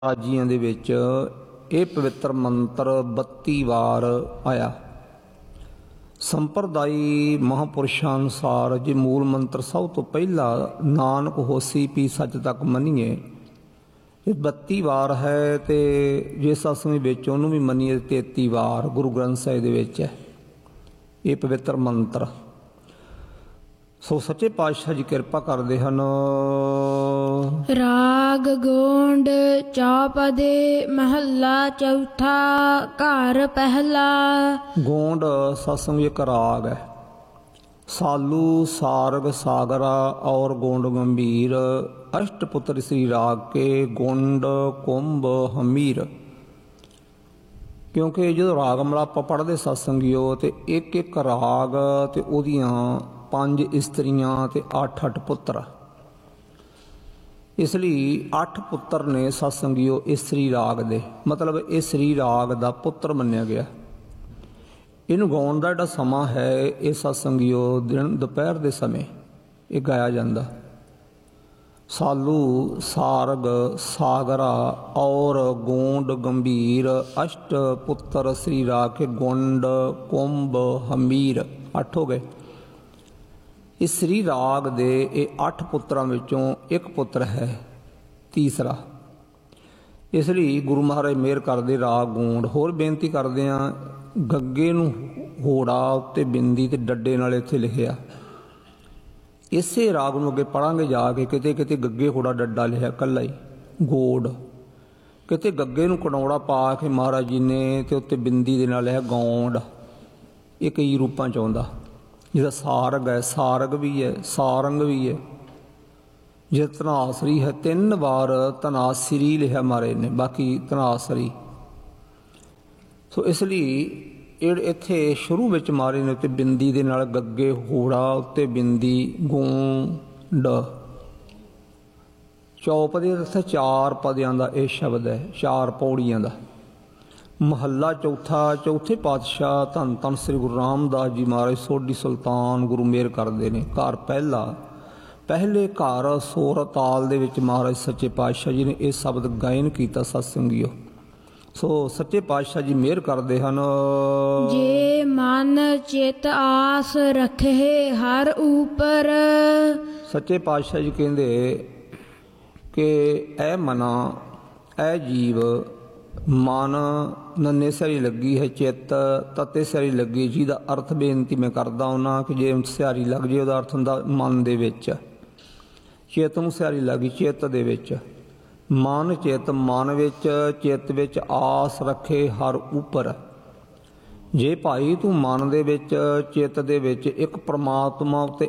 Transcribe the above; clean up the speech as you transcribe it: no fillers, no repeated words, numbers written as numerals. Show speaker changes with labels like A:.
A: ਰਾਜੀਆਂ ਦੇ ਵਿੱਚ ਇਹ ਪਵਿੱਤਰ ਮੰਤਰ 32 ਵਾਰ ਆਇਆ। ਸੰਪਰਦਾਈ ਮਹਾਂਪੁਰਸ਼ਾਂ ਅਨੁਸਾਰ ਜੇ ਮੂਲ ਮੰਤਰ ਸਭ ਤੋਂ ਪਹਿਲਾ ਨਾਨਕ ਹੋਸੀ ਪੀ ਸੱਚ ਤੱਕ ਮੰਨੀਏ, ਇਹ 32 ਵਾਰ ਹੈ, ਤੇ ਜਿਸ ਅਸਮੀ ਵਿੱਚ ਉਹਨੂੰ ਵੀ ਮੰਨੀਏ 33 ਵਾਰ ਗੁਰੂ ਗ੍ਰੰਥ ਸਾਹਿਬ ਦੇ ਵਿੱਚ ਹੈ ਇਹ ਪਵਿੱਤਰ ਮੰਤਰ। ਸੋ ਸੱਚੇ ਪਾਤਸ਼ਾਹ ਜੀ ਕਿਰਪਾ ਕਰਦੇ ਹਨ।
B: ਰਾਗ ਗੋਂਡ ਚੌਪਦੇ ਮਹੱਲਾ ਚੌਥਾ ਘਰ ਪਹਿਲਾ।
A: ਗੋਂਡ ਸਤਸੰਗ ਇੱਕ ਰਾਗ ਹੈ। सालू सारग सागरा और गोंड गंभीर अष्टपुत्र श्री राग के गोंड कुंभ हमीर। क्योंकि जो राग मला आप पढ़ते सत्संगियो तो एक एक राग तो उदियां 5 इस्त्रियां ते 8 पुत्र, इसलिए 8 पुत्र ने सत्संगियो इस्त्री राग दे, मतलब इस्त्री राग दा पुत्र मन्निया गया। ਇਹਨੂੰ ਗਾਉਣ ਦਾ ਜਿਹੜਾ ਸਮਾਂ ਹੈ ਇਹ ਸਤਸੰਗੀਓ ਦਿਨ ਦੁਪਹਿਰ ਦੇ ਸਮੇਂ ਇਹ ਗਾਇਆ ਜਾਂਦਾ। ਸਾਲੂ ਸਾਰਗ ਸਾਗਰਾ ਔਰ ਗੋਂਡ ਗੰਭੀਰ ਅਸ਼ਟ ਪੁੱਤਰ ਸ੍ਰੀ ਰਾਗ ਕੇ ਗੋਂਡ ਕੁੰਭ ਹਮੀਰ 8 ਹੋ ਗਏ। ਇਸ ਸ੍ਰੀ ਰਾਗ ਦੇ ਇਹ 8 ਪੁੱਤਰਾਂ ਵਿੱਚੋਂ ਇੱਕ ਪੁੱਤਰ ਹੈ ਤੀਸਰਾ। ਇਸ ਲਈ ਗੁਰੂ ਮਹਾਰਾਜ ਮਿਹਰ ਕਰਦੇ ਰਾਗ ਗੋਂਡ। ਹੋਰ ਬੇਨਤੀ ਕਰਦੇ ਹਾਂ, ਗੱਗੇ ਨੂੰ ਹੋੜਾ ਉੱਤੇ ਬਿੰਦੀ ਤੇ ਡੱਡੇ ਨਾਲ ਇੱਥੇ ਲਿਖਿਆ। ਇਸੇ ਰਾਗ ਨੂੰ ਅੱਗੇ ਪੜਾਂਗੇ ਜਾ ਕੇ, ਕਿਤੇ ਕਿਤੇ ਗੱਗੇ ਹੋੜਾ ਡੱਡਾ ਲਿਖਿਆ ਇਕੱਲਾ ਹੀ ਗੋੜ, ਕਿਤੇ ਗੱਗੇ ਨੂੰ ਕਨੌੜਾ ਪਾ ਕੇ ਮਹਾਰਾਜ ਜੀ ਨੇ ਤੇ ਉੱਤੇ ਬਿੰਦੀ ਦੇ ਨਾਲ ਲਿਖਿਆ ਗੌਂਡ। ਇਹ ਕਈ ਰੂਪਾਂ 'ਚ ਆਉਂਦਾ। ਜਿਹਦਾ ਸਾਰਗ ਹੈ, ਸਾਰਗ ਵੀ ਹੈ, ਸਾਰੰਗ ਵੀ ਹੈ। ਜੇ ਧਨਾਸਰੀ ਹੈ 3 ਵਾਰ ਧਨਾਸਰੀ ਲਿਖਿਆ ਮਹਾਰਾਜ ਨੇ, ਬਾਕੀ ਧਨਾਸਰੀ। ਸੋ ਇਸ ਲਈ ਇੱਥੇ ਸ਼ੁਰੂ ਵਿੱਚ ਮਾਰੇ ਨੇ ਉੱਤੇ ਬਿੰਦੀ ਦੇ ਨਾਲ ਗੱਗੇ ਹੋੜਾ ਉੱਤੇ ਬਿੰਦੀ ਗੋਂਡ। ਚੌਪਦੇ ਦਾ 4 ਪਦਿਆਂ ਦਾ ਇਹ ਸ਼ਬਦ ਹੈ, 4 ਪੌੜੀਆਂ ਦਾ। ਮਹੱਲਾ ਚੌਥਾ। ਚੌਥੇ ਪਾਤਸ਼ਾਹ ਧੰਨ ਧੰਨ ਸ੍ਰੀ ਗੁਰੂ ਰਾਮਦਾਸ ਜੀ ਮਹਾਰਾਜ ਸੋਢੀ ਸੁਲਤਾਨ ਗੁਰੂ ਮਿਹਰ ਕਰਦੇ ਨੇ। ਘਰ ਪਹਿਲਾ, ਪਹਿਲੇ ਘਰ ਸੋਰ ਤਾਲ ਦੇ ਵਿੱਚ ਮਹਾਰਾਜ ਸੱਚੇ ਪਾਤਸ਼ਾਹ ਜੀ ਨੇ ਇਹ ਸ਼ਬਦ ਗਾਇਨ ਕੀਤਾ ਸਤਸੰਗੀਓ। ਸੋ ਸੱਚੇ ਪਾਤਸ਼ਾਹ ਜੀ ਮਿਹਰ ਕਰਦੇ ਹਨ।
B: ਜੇ ਮਨ ਚਿਤ ਆਸ ਰੱਖੇ ਹਰ ਉਪਰ।
A: ਸੱਚੇ ਪਾਤਸ਼ਾਹ ਜੀ ਕਹਿੰਦੇ ਕਿ ਇਹ ਮਨਾ, ਇਹ ਜੀਵ ਮਨ ਨੰਨੇ ਸਿਆਰੀ ਲੱਗੀ ਹੈ, ਚਿੱਤ ਤਤੇ ਸਿਆਰੀ ਲੱਗੀ। ਜਿਹਦਾ ਅਰਥ ਬੇਨਤੀ ਮੈਂ ਕਰਦਾ ਉਹਨਾਂ ਕਿ ਜੇ ਸਿਆਰੀ ਲੱਗ ਜੇ ਉਹਦਾ ਅਰਥ ਹੁੰਦਾ ਮਨ ਦੇ ਵਿੱਚ। ਚਿੱਤ ਨੂੰ ਸਿਆਰੀ ਲੱਗੀ ਚਿੱਤ ਦੇ ਵਿੱਚ। ਮਨ ਚਿੱਤ, ਮਨ ਵਿੱਚ ਚਿੱਤ ਵਿੱਚ ਆਸ ਰੱਖੇ ਹਰ ਉੱਪਰ। ਜੇ ਭਾਈ ਤੂੰ ਮਨ ਦੇ ਵਿੱਚ ਚਿੱਤ ਦੇ ਵਿੱਚ ਇੱਕ ਪ੍ਰਮਾਤਮਾ ਉੱਤੇ